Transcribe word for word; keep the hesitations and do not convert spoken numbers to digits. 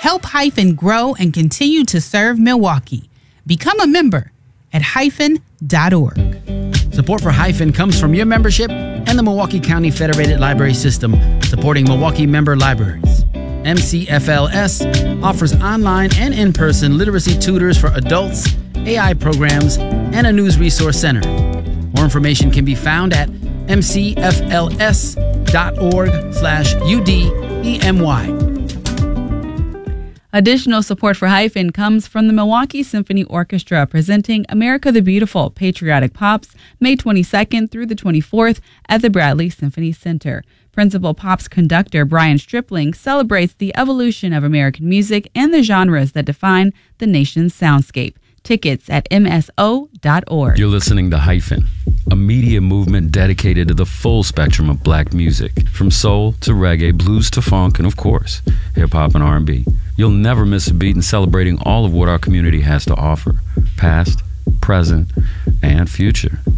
Help Hyphen grow and continue to serve Milwaukee. Become a member at hyphen dot org. Support for Hyphen comes from your membership and the Milwaukee County Federated Library System, supporting Milwaukee member libraries. M C F L S offers online and in-person literacy tutors for adults, A I programs, and a news resource center. More information can be found at m c f l s dot org slash U D E M Y. Additional support for Hyphen comes from the Milwaukee Symphony Orchestra, presenting America the Beautiful Patriotic Pops May twenty-second through the twenty-fourth at the Bradley Symphony Center. Principal Pops conductor Brian Stripling celebrates the evolution of American music and the genres that define the nation's soundscape. Tickets at m s o dot org. You're listening to Hyphen, a media movement dedicated to the full spectrum of black music, from soul to reggae, blues to funk, and of course, hip-hop and R and B. You'll never miss a beat in celebrating all of what our community has to offer, past, present, and future.